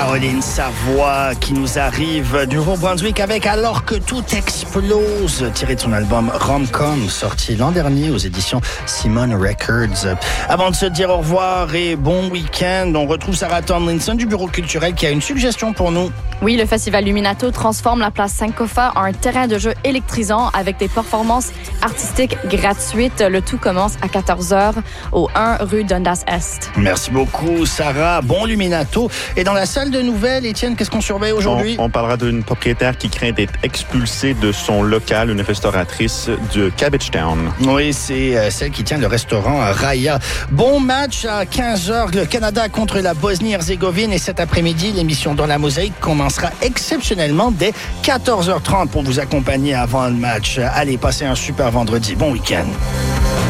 Caroline Savoie qui nous arrive du Nouveau-Brunswick avec Alors que tout explose, tiré de son album Rom-Com, sorti l'an dernier aux éditions Simon Records. Avant de se dire au revoir et bon week-end, on retrouve Sarah Tomlinson du Bureau culturel qui a une suggestion pour nous. Oui, le Festival Luminato transforme la place Sankofa en un terrain de jeu électrisant avec des performances artistiques gratuites. Le tout commence à 14h au 1 rue Dundas-Est. Merci beaucoup, Sarah. Bon Luminato. Et dans la salle de nouvelles, Étienne, qu'est-ce qu'on surveille aujourd'hui? On parlera d'une propriétaire qui craint d'être expulsée de son local, une restauratrice de Cabbagetown. Oui, c'est celle qui tient le restaurant Raya. Bon match à 15h, le Canada contre la Bosnie-Herzégovine. Et cet après-midi, l'émission Dans la Mosaïque commencera exceptionnellement dès 14h30 pour vous accompagner avant le match. Allez, passez un super vendredi. Bon week-end.